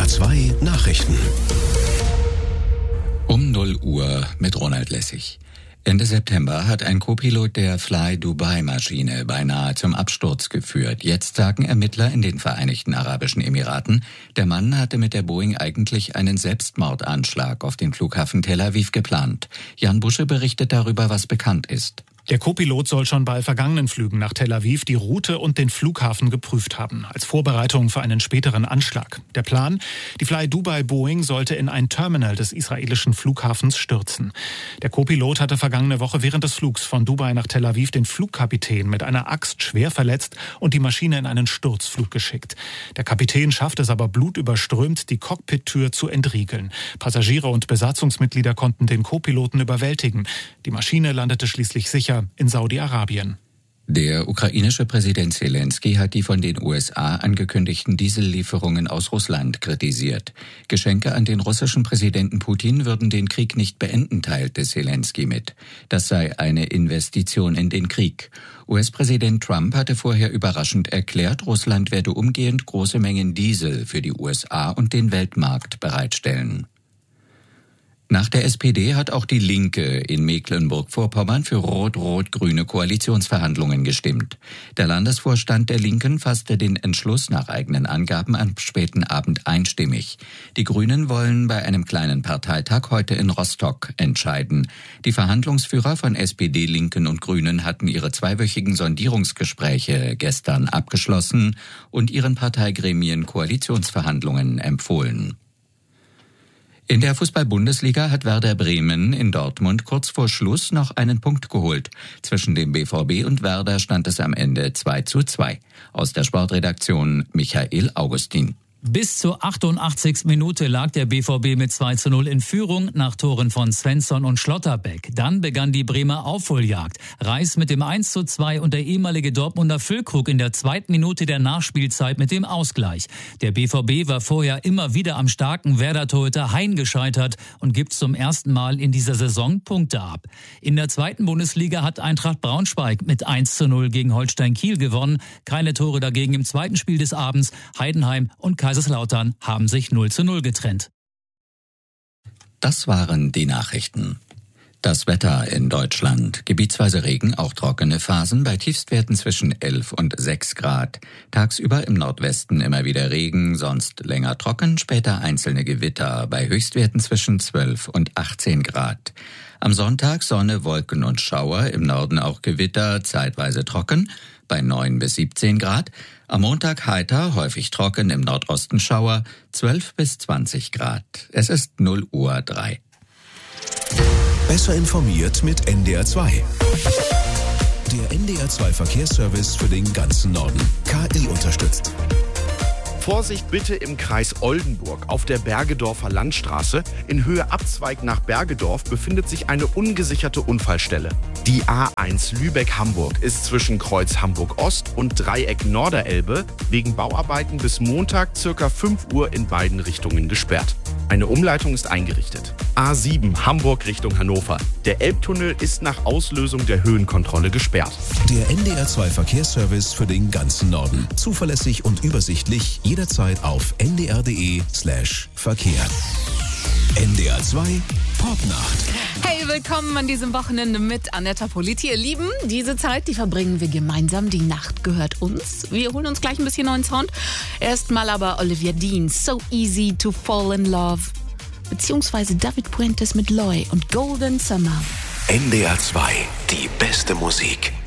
2 Nachrichten. Um 0 Uhr mit Ronald Lessig. Ende September hat ein Co-Pilot der Fly-Dubai-Maschine beinahe zum Absturz geführt. Jetzt sagen Ermittler in den Vereinigten Arabischen Emiraten, der Mann hatte mit der Boeing eigentlich einen Selbstmordanschlag auf den Flughafen Tel Aviv geplant. Jan Busche berichtet darüber, was bekannt ist. Der Co-Pilot soll schon bei vergangenen Flügen nach Tel Aviv die Route und den Flughafen geprüft haben, als Vorbereitung für einen späteren Anschlag. Der Plan: die Fly Dubai Boeing sollte in ein Terminal des israelischen Flughafens stürzen. Der Co-Pilot hatte vergangene Woche während des Flugs von Dubai nach Tel Aviv den Flugkapitän mit einer Axt schwer verletzt und die Maschine in einen Sturzflug geschickt. Der Kapitän schafft es aber blutüberströmt, die Cockpittür zu entriegeln. Passagiere und Besatzungsmitglieder konnten den Co-Piloten überwältigen. Die Maschine landete schließlich sicher in Saudi-Arabien. Der ukrainische Präsident Zelensky hat die von den USA angekündigten Diesellieferungen aus Russland kritisiert. Geschenke an den russischen Präsidenten Putin würden den Krieg nicht beenden, teilte Zelensky mit. Das sei eine Investition in den Krieg. US-Präsident Trump hatte vorher überraschend erklärt, Russland werde umgehend große Mengen Diesel für die USA und den Weltmarkt bereitstellen. Nach der SPD hat auch die Linke in Mecklenburg-Vorpommern für rot-rot-grüne Koalitionsverhandlungen gestimmt. Der Landesvorstand der Linken fasste den Entschluss nach eigenen Angaben am späten Abend einstimmig. Die Grünen wollen bei einem kleinen Parteitag heute in Rostock entscheiden. Die Verhandlungsführer von SPD, Linken und Grünen hatten ihre 2-wöchigen Sondierungsgespräche gestern abgeschlossen und ihren Parteigremien Koalitionsverhandlungen empfohlen. In der Fußball-Bundesliga hat Werder Bremen in Dortmund kurz vor Schluss noch einen Punkt geholt. Zwischen dem BVB und Werder stand es am Ende 2:2. Aus der Sportredaktion Michael Augustin. Bis zur 88. Minute lag der BVB mit 2:0 in Führung nach Toren von Svensson und Schlotterbeck. Dann begann die Bremer Aufholjagd. Reis mit dem 1:2 und der ehemalige Dortmunder Füllkrug in der 2. Minute der Nachspielzeit mit dem Ausgleich. Der BVB war vorher immer wieder am starken Werder-Torhüter Hein gescheitert und gibt zum ersten Mal in dieser Saison Punkte ab. In der 2. Bundesliga hat Eintracht Braunschweig mit 1:0 gegen Holstein Kiel gewonnen. Keine Tore dagegen im zweiten Spiel des Abends. Heidenheim und Kaiserslautern haben sich 0:0 getrennt. Das waren die Nachrichten. Das Wetter in Deutschland. Gebietsweise Regen, auch trockene Phasen bei Tiefstwerten zwischen 11 und 6 Grad. Tagsüber im Nordwesten immer wieder Regen, sonst länger trocken, später einzelne Gewitter bei Höchstwerten zwischen 12 und 18 Grad. Am Sonntag Sonne, Wolken und Schauer, im Norden auch Gewitter, zeitweise trocken, bei 9 bis 17 Grad. Am Montag heiter, häufig trocken, im Nordosten Schauer, 12 bis 20 Grad. Es ist 0:03 Uhr. Besser informiert mit NDR 2. Der NDR 2 Verkehrsservice für den ganzen Norden. KI unterstützt. Vorsicht bitte im Kreis Oldenburg auf der Bergedorfer Landstraße. In Höhe Abzweig nach Bergedorf befindet sich eine ungesicherte Unfallstelle. Die A1 Lübeck-Hamburg ist zwischen Kreuz Hamburg-Ost und Dreieck Norderelbe wegen Bauarbeiten bis Montag ca. 5 Uhr in beiden Richtungen gesperrt. Eine Umleitung ist eingerichtet. A7 Hamburg Richtung Hannover. Der Elbtunnel ist nach Auslösung der Höhenkontrolle gesperrt. Der NDR 2 Verkehrsservice für den ganzen Norden. Zuverlässig und übersichtlich, jederzeit auf ndr.de/Verkehr. NDR 2 Popnacht. Hey, willkommen an diesem Wochenende mit Anetta Politi. Ihr Lieben, diese Zeit, die verbringen wir gemeinsam. Die Nacht gehört uns. Wir holen uns gleich ein bisschen neuen Sound. Erstmal aber Olivia Dean, So Easy to Fall in Love. Beziehungsweise David Puentes mit Loy und Golden Summer. NDR 2, die beste Musik.